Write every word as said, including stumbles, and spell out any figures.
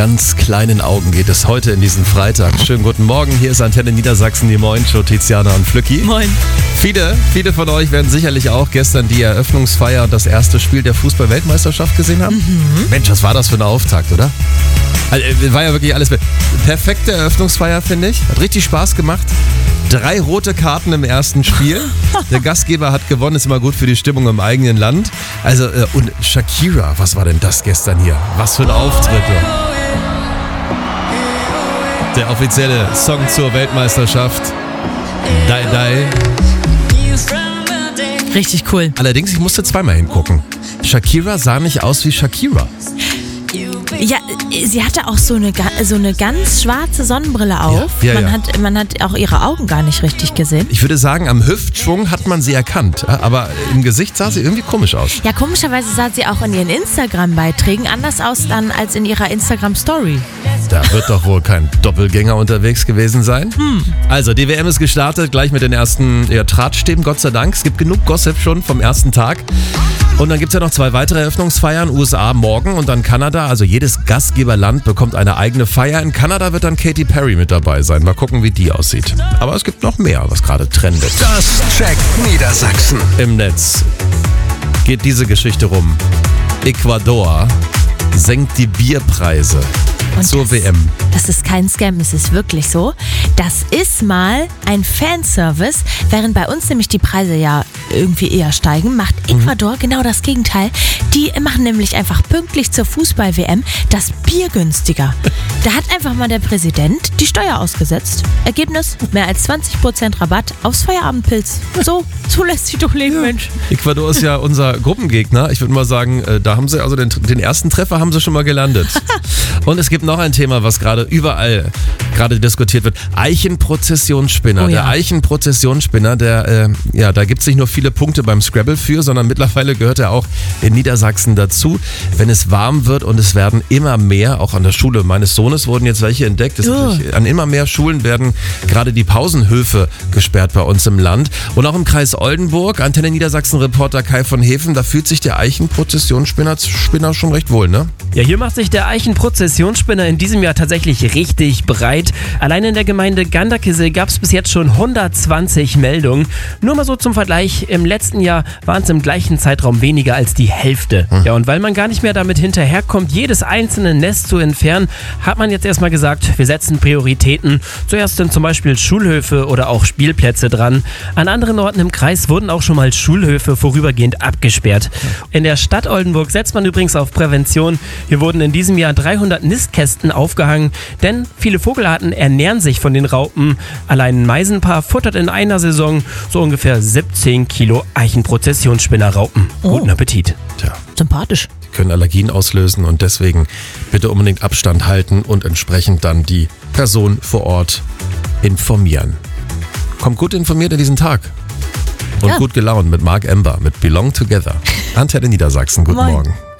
ganz kleinen Augen geht es heute in diesen Freitag. Schönen guten Morgen, hier ist Antenne Niedersachsen, die Moin-Show, Tiziana und Flücki. Moin. Viele, viele von euch werden sicherlich auch gestern die Eröffnungsfeier und das erste Spiel der Fußball-Weltmeisterschaft gesehen haben. Mhm. Mensch, was war das für ein Auftakt, oder? Also, war ja wirklich alles perfekte Eröffnungsfeier, finde ich. Hat richtig Spaß gemacht. Drei rote Karten im ersten Spiel. Der Gastgeber hat gewonnen, ist immer gut für die Stimmung im eigenen Land. Also, äh, und Shakira, was war denn das gestern hier? Was für ein Auftritt. Der offizielle Song zur Weltmeisterschaft. Die, die. Richtig cool. Allerdings, ich musste zweimal hingucken. Shakira sah nicht aus wie Shakira. Ja, sie hatte auch so eine, so eine ganz schwarze Sonnenbrille auf. Ja, ja, man, ja. Hat, man hat auch ihre Augen gar nicht richtig gesehen. Ich würde sagen, am Hüftschwung hat man sie erkannt. Aber im Gesicht sah sie irgendwie komisch aus. Ja, komischerweise sah sie auch in ihren Instagram-Beiträgen anders aus dann als in ihrer Instagram-Story. Da wird doch wohl kein Doppelgänger unterwegs gewesen sein. Hm. Also, die W M ist gestartet, gleich mit den ersten ja, Drahtstäben, Gott sei Dank. Es gibt genug Gossip schon vom ersten Tag. Und dann gibt es ja noch zwei weitere Eröffnungsfeiern, U S A morgen und dann Kanada. Also jedes Gastgeberland bekommt eine eigene Feier. In Kanada wird dann Katy Perry mit dabei sein. Mal gucken, wie die aussieht. Aber es gibt noch mehr, was gerade trendet. Das checkt Niedersachsen. Im Netz geht diese Geschichte rum. Ecuador senkt die Bierpreise Und zur das, W M. Das ist kein Scam, es ist wirklich so. Das ist mal ein Fanservice, während bei uns nämlich die Preise ja irgendwie eher steigen, macht Ecuador mhm. genau das Gegenteil. Die machen nämlich einfach pünktlich zur Fußball-W M das Bier günstiger. Da hat einfach mal der Präsident die Steuer ausgesetzt. Ergebnis, mehr als zwanzig Prozent Rabatt aufs Feierabendpilz. So, so lässt sich doch leben, Mensch. Ecuador ist ja unser Gruppengegner. Ich würde mal sagen, da haben sie also den, den ersten Treffer haben sie schon mal gelandet. Und es gibt noch ein Thema, was gerade überall gerade diskutiert wird. Eichenprozessionsspinner. Oh ja. Der Eichenprozessionsspinner, der, äh, ja, da gibt es nicht nur viele Punkte beim Scrabble für, sondern mittlerweile gehört er auch in Niedersachsen dazu. Wenn es warm wird und es werden immer mehr, auch an der Schule meines Sohnes wurden jetzt welche entdeckt. Es Oh. An immer mehr Schulen werden gerade die Pausenhöfe gesperrt bei uns im Land. Und auch im Kreis Oldenburg, Antenne Niedersachsen-Reporter Kai von Hefen, da fühlt sich der Eichenprozessionsspinner Spinner schon recht wohl, ne? Ja, hier macht sich der Eichenprozessionsspinner in diesem Jahr tatsächlich richtig breit. Allein in der Gemeinde Ganderkesee gab es bis jetzt schon hundertzwanzig Meldungen. Nur mal so zum Vergleich, im letzten Jahr waren es im gleichen Zeitraum weniger als die Hälfte. Hm. Ja, und weil man gar nicht mehr damit hinterherkommt, jedes einzelne Nest zu entfernen, hat man jetzt erstmal gesagt, wir setzen Prioritäten. Zuerst sind zum Beispiel Schulhöfe oder auch Spielplätze dran. An anderen Orten im Kreis wurden auch schon mal Schulhöfe vorübergehend abgesperrt. In der Stadt Oldenburg setzt man übrigens auf Prävention. Hier wurden in diesem Jahr dreihundert Nistkästen aufgehangen, denn viele Vogelarten ernähren sich von den Raupen. Allein ein Meisenpaar futtert in einer Saison so ungefähr siebzehn Kilo Eichenprozessionsspinnerraupen. Oh. Guten Appetit. Tja. Sympathisch. Können Allergien auslösen und deswegen bitte unbedingt Abstand halten und entsprechend dann die Person vor Ort informieren. Kommt gut informiert in diesen Tag. Und Ja. gut gelaunt mit Mark Ember, mit Belong Together. Antenne Niedersachsen, guten Moin. Morgen.